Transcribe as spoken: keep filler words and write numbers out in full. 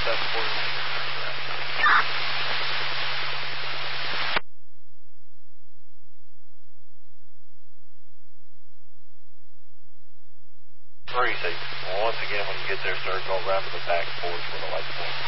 seven forty-one. Three, so once again, when you get there, sir, go around to the back porch where the lights point.